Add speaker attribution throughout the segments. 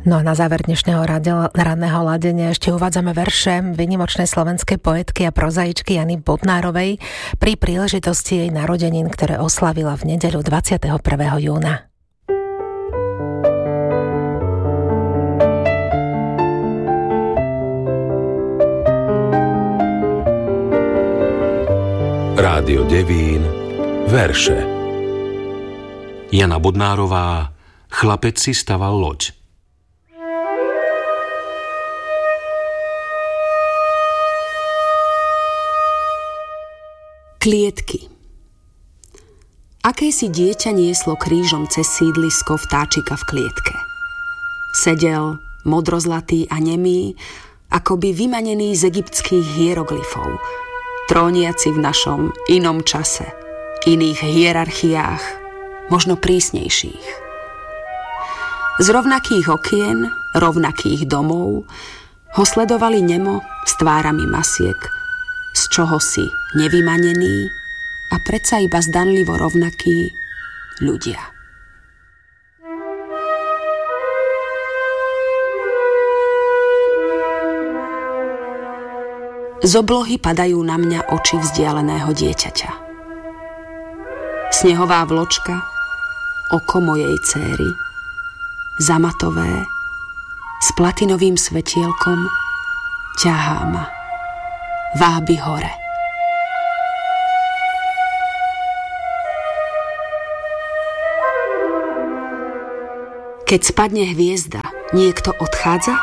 Speaker 1: No a na záver dnešného ranného ladenia ešte uvádzame verše výnimočnej slovenskej poetky a prozaičky Jany Bodnárovej pri príležitosti jej narodenín, ktoré oslavila v nedeľu 21. júna.
Speaker 2: Rádio Devín, verše.
Speaker 3: Jana Bodnárová, Chlapec si staval loď.
Speaker 4: Klietky. Akési dieťa nieslo krížom cez sídlisko vtáčika v klietke. Sedel, modrozlatý a nemý, akoby vymanený z egyptských hieroglyfov, tróniaci v našom inom čase, iných hierarchiách, možno prísnejších. Z rovnakých okien, rovnakých domov ho sledovali nemo s tvárami masiek, z čoho si nevymanení a predsa iba zdanlivo rovnakí ľudia. Z oblohy padajú na mňa oči vzdialeného dieťaťa. Snehová vločka, oko mojej céry, zamatové, s platinovým svetielkom, ťahá ma, vábi hore. Keď spadne hviezda, niekto odchádza?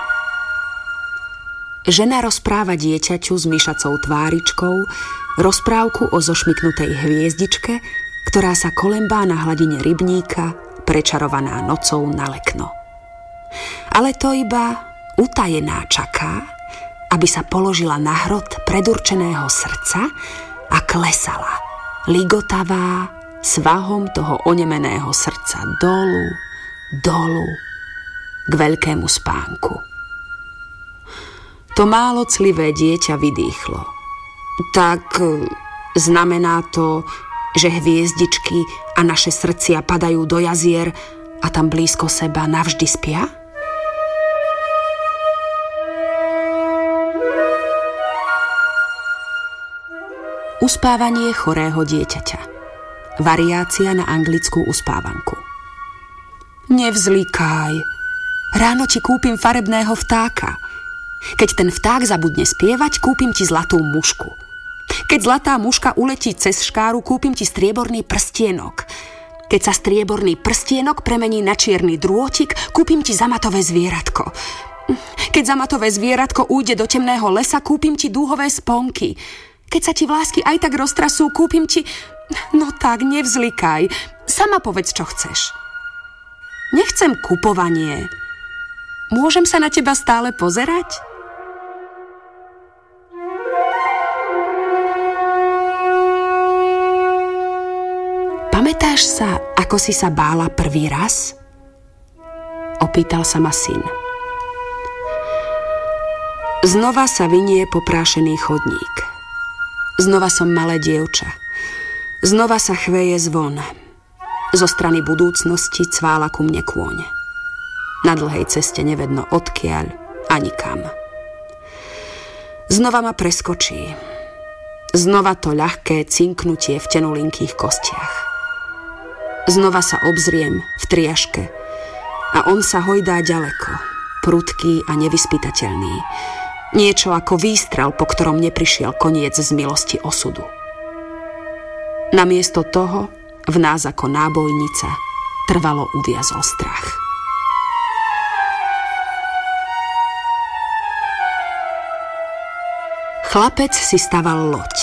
Speaker 4: Žena rozpráva dieťaťu s myšacou tváričkou rozprávku o zošmyknutej hviezdičke, ktorá sa kolembá na hladine rybníka, prečarovaná nocou na lekno. Ale to iba utajená čaká, aby sa položila na hrot predurčeného srdca a klesala, ligotavá, svahom toho onemeného srdca dolu, dolu, k veľkému spánku. To málo clivé dieťa vydýchlo. Tak znamená to, že hviezdičky a naše srdcia padajú do jazier a tam blízko seba navždy spia? Uspávanie chorého dieťaťa. Variácia na anglickú uspávanku. Nevzlikaj. Ráno ti kúpim farebného vtáka. Keď ten vták zabudne spievať, kúpim ti zlatú mušku. Keď zlatá muška uletí cez škáru, kúpim ti strieborný prstienok. Keď sa strieborný prstienok premení na čierny drôtik, kúpim ti zamatové zvieratko. Keď zamatové zvieratko ujde do temného lesa, kúpim ti dúhové sponky. Keď sa ti vlásky aj tak roztrasú, kúpim ti... No tak, nevzlikaj. Sama povedz, čo chceš. Nechcem kupovanie. Môžem sa na teba stále pozerať? Pamätáš sa, ako si sa bála prvý raz? Opýtal sa ma syn. Znova sa vinie poprášený chodník. Znova som malé dievča. Znova sa chveje zvon. Zo strany budúcnosti cvála ku mne kôň. Na dlhej ceste nevedno odkiaľ ani kam. Znova ma preskočí. Znova to ľahké cinknutie v tenulinkých kostiach. Znova sa obzriem v triaške a on sa hojdá ďaleko, prudký a nevyspytateľný. Niečo ako výstrel, po ktorom neprišiel koniec z milosti osudu. Namiesto toho v nás ako nábojnica trvalo uviazol strach. Chlapec si staval loď.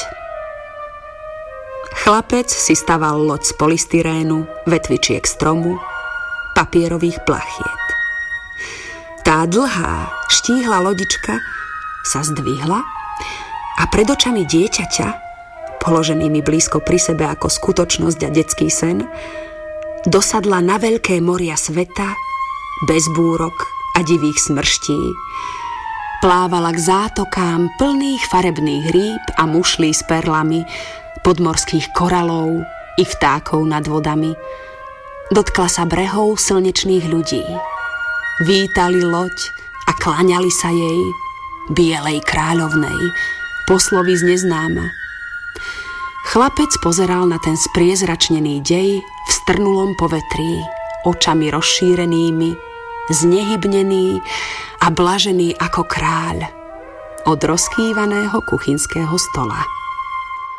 Speaker 4: Chlapec si staval loď z polystyrénu, vetvičiek stromu, papierových plachiet. Tá dlhá, štíhla lodička sa zdvihla a pred očami dieťaťa, položenými blízko pri sebe ako skutočnosť a detský sen, dosadla na veľké moria sveta, bez búrok a divých smrští, plávala k zátokám plných farebných rýb a mušlí s perlami, podmorských koralov i vtákov nad vodami. Dotkla sa brehov slnečných ľudí. Vítali loď a klaňali sa jej, bielej kráľovnej, poslovi z neznáma. Chlapec pozeral na ten spriezračnený dej v strnulom povetrí, očami rozšírenými, znehybnený a blažený ako kráľ od rozkývaného kuchynského stola.